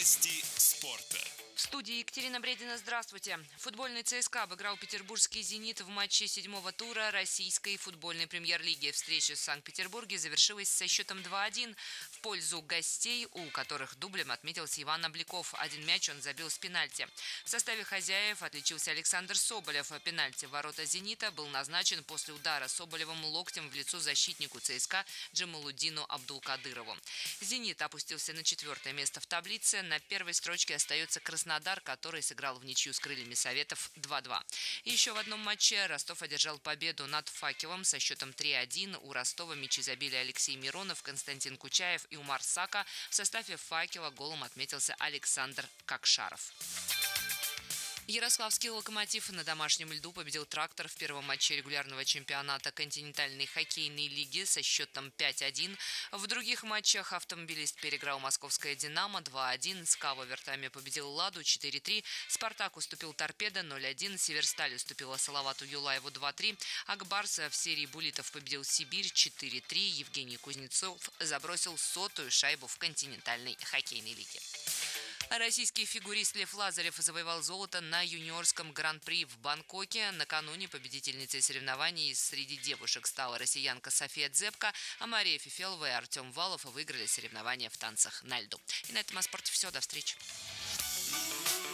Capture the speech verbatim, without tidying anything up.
Новости спорта. В студии Екатерина Бредина. Здравствуйте. Футбольный ЦСКА обыграл петербургский «Зенит» в матче седьмого тура российской футбольной премьер-лиги. Встреча в Санкт-Петербурге завершилась со счетом два один в пользу гостей, у которых дублем отметился Иван Обликов. Один мяч он забил с пенальти. В составе хозяев отличился Александр Соболев. Пенальти в ворота «Зенита» был назначен после удара Соболевым локтем в лицо защитнику ЦСКА Джамалуддину Абдулкадырову. «Зенит» опустился на четвертое место в таблице. На первой строчке остается Краснодар, который сыграл в ничью с крыльями Советов два-два. И еще в одном матче Ростов одержал победу над «Факелом» со счетом три один. У Ростова мячи забили Алексей Миронов, Константин Кучаев и Умар Сака. В составе «Факела» голом отметился Александр Кокшаров. Ярославский «Локомотив» на домашнем льду победил «Трактор» в первом матче регулярного чемпионата континентальной хоккейной лиги со счетом пять один. В других матчах «Автомобилист» переиграл московское «Динамо» два один, «СКА» в овертайме победил «Ладу» четыре три, «Спартак» уступил «Торпедо» ноль один, «Северсталь» уступила «Салавату Юлаеву» два три, «Акбарс» в серии буллитов победил «Сибирь» четыре три, Евгений Кузнецов забросил сотую шайбу в континентальной хоккейной лиге. Российский фигурист Лев Лазарев завоевал золото на юниорском гран-при в Бангкоке. Накануне победительницей соревнований среди девушек стала россиянка София Дзепко, а Мария Фефелова и Артем Валов выиграли соревнования в танцах на льду. И на этом о спорте все. До встречи.